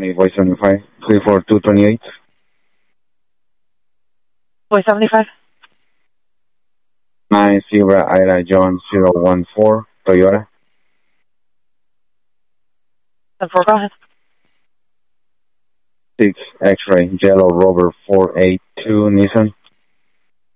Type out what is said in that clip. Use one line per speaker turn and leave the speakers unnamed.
Voice 75, 34228.
Voice 75.
9 Sierra Ida John 014, Toyota.
10-4, go ahead.
6 X-Ray Yellow Rover 482 Nissan.